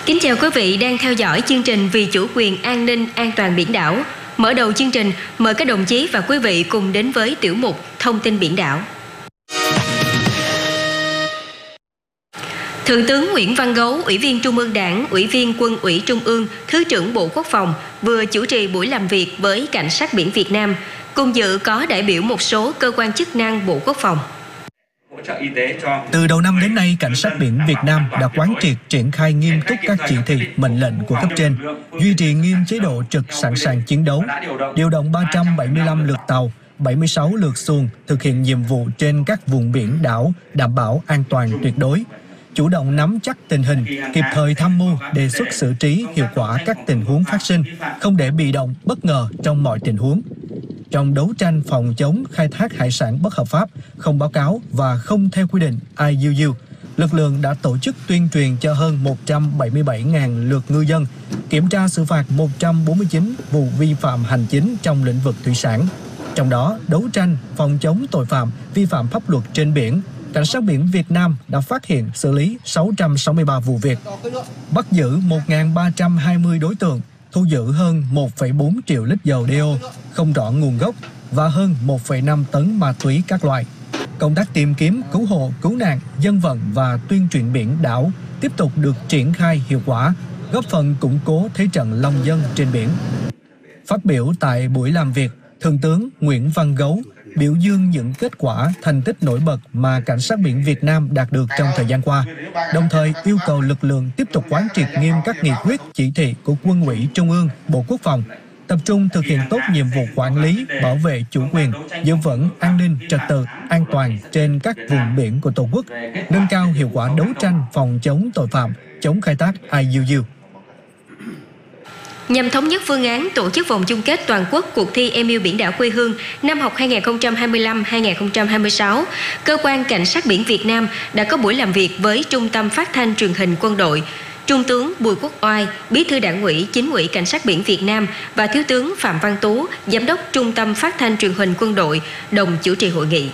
Kính chào quý vị đang theo dõi chương trình Vì chủ quyền an ninh an toàn biển đảo. Mở đầu chương trình, mời các đồng chí và quý vị cùng đến với tiểu mục Thông tin biển đảo. Thượng tướng Nguyễn Văn Gấu, Ủy viên Trung ương Đảng, Ủy viên Quân ủy Trung ương, Thứ trưởng Bộ Quốc phòng vừa chủ trì buổi làm việc với Cảnh sát biển Việt Nam. Cùng dự có đại biểu một số cơ quan chức năng Bộ Quốc phòng. Từ đầu năm đến nay, Cảnh sát biển Việt Nam đã quán triệt triển khai nghiêm túc các chỉ thị, mệnh lệnh của cấp trên, duy trì nghiêm chế độ trực sẵn sàng chiến đấu, điều động 375 lượt tàu, 76 lượt xuồng thực hiện nhiệm vụ trên các vùng biển đảo đảm bảo an toàn tuyệt đối, chủ động nắm chắc tình hình, kịp thời tham mưu, đề xuất xử trí hiệu quả các tình huống phát sinh, không để bị động, bất ngờ trong mọi tình huống. Trong đấu tranh phòng chống khai thác hải sản bất hợp pháp, không báo cáo và không theo quy định IUU, lực lượng đã tổ chức tuyên truyền cho hơn 177.000 lượt ngư dân, kiểm tra xử phạt 149 vụ vi phạm hành chính trong lĩnh vực thủy sản. Trong đó, đấu tranh phòng chống tội phạm, vi phạm pháp luật trên biển, Cảnh sát biển Việt Nam đã phát hiện xử lý 663 vụ việc, bắt giữ 1.320 đối tượng, thu giữ hơn 1,4 triệu lít dầu đeo không rõ nguồn gốc và hơn 1,5 tấn ma túy các loại. Công tác tìm kiếm, cứu hộ, cứu nạn, dân vận và tuyên truyền biển đảo tiếp tục được triển khai hiệu quả, góp phần củng cố thế trận lòng dân trên biển. Phát biểu tại buổi làm việc, Thượng tướng Nguyễn Văn Gấu biểu dương những kết quả, thành tích nổi bật mà Cảnh sát biển Việt Nam đạt được trong thời gian qua, đồng thời yêu cầu lực lượng tiếp tục quán triệt nghiêm các nghị quyết, chỉ thị của Quân ủy Trung ương, Bộ Quốc phòng, tập trung thực hiện tốt nhiệm vụ quản lý, bảo vệ chủ quyền, giữ vững an ninh, trật tự, an toàn trên các vùng biển của Tổ quốc, nâng cao hiệu quả đấu tranh phòng chống tội phạm, chống khai thác IUU. Nhằm thống nhất phương án tổ chức vòng chung kết toàn quốc cuộc thi Em yêu biển đảo quê hương năm học 2025-2026, Cơ quan Cảnh sát biển Việt Nam đã có buổi làm việc với Trung tâm Phát thanh Truyền hình Quân đội, Trung tướng Bùi Quốc Oai, Bí thư Đảng ủy, Chính ủy Cảnh sát biển Việt Nam và Thiếu tướng Phạm Văn Tú, Giám đốc Trung tâm Phát thanh Truyền hình Quân đội, đồng chủ trì hội nghị.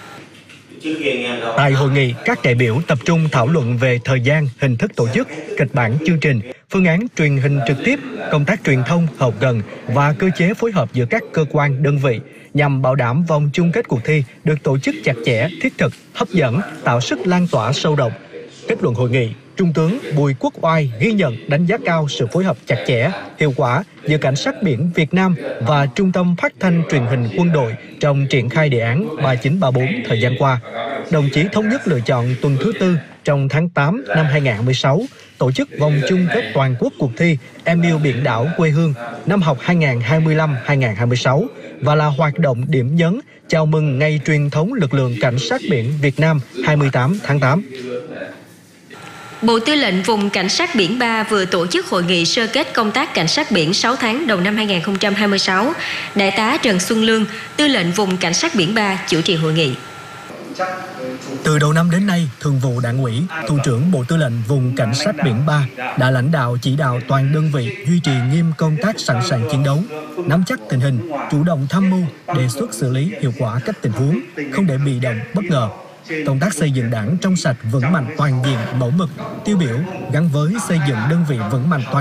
Tại hội nghị, các đại biểu tập trung thảo luận về thời gian, hình thức tổ chức, kịch bản chương trình, phương án truyền hình trực tiếp, công tác truyền thông, hậu cần và cơ chế phối hợp giữa các cơ quan, đơn vị nhằm bảo đảm vòng chung kết cuộc thi được tổ chức chặt chẽ, thiết thực, hấp dẫn, tạo sức lan tỏa sâu rộng. Kết luận hội nghị, Trung tướng Bùi Quốc Oai ghi nhận, đánh giá cao sự phối hợp chặt chẽ, hiệu quả giữa Cảnh sát biển Việt Nam và Trung tâm Phát thanh Truyền hình Quân đội trong triển khai đề án 3934 thời gian qua. Đồng chí thống nhất lựa chọn tuần thứ 4 trong tháng 8 năm 2016 tổ chức vòng chung kết toàn quốc cuộc thi Em yêu biển đảo quê hương năm học 2025-2026 và là hoạt động điểm nhấn chào mừng ngày truyền thống lực lượng Cảnh sát biển Việt Nam 28 tháng 8. Bộ Tư lệnh Vùng Cảnh sát biển 3 vừa tổ chức hội nghị sơ kết công tác cảnh sát biển 6 tháng đầu năm 2026. Đại tá Trần Xuân Lương, Tư lệnh Vùng Cảnh sát biển 3 chủ trì hội nghị. Từ đầu năm đến nay, Thường vụ Đảng ủy, Thủ trưởng Bộ Tư lệnh Vùng Cảnh sát biển 3 đã lãnh đạo chỉ đạo toàn đơn vị duy trì nghiêm công tác sẵn sàng chiến đấu, nắm chắc tình hình, chủ động tham mưu, đề xuất xử lý hiệu quả các tình huống, không để bị động, bất ngờ. Công tác xây dựng Đảng trong sạch, vững mạnh, toàn diện, mẫu mực, tiêu biểu gắn với xây dựng đơn vị vững mạnh toàn